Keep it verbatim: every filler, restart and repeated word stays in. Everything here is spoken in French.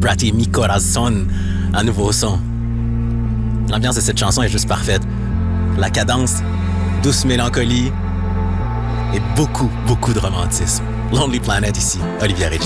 Lati Mi Corazon, un nouveau son. L'ambiance de cette chanson est juste parfaite. La cadence, douce mélancolie et beaucoup, beaucoup de romantisme. Lonely Planet ici, Olivier Régis.